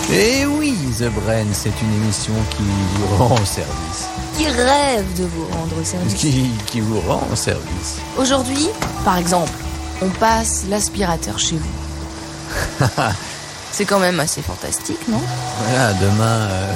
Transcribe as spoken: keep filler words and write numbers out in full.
Et oui, The Brain, c'est une émission qui vous rend service. Qui rêve de vous rendre service. Qui, qui vous rend service. Aujourd'hui, par exemple, on passe l'aspirateur chez vous. C'est quand même assez fantastique, non? Voilà, demain, euh,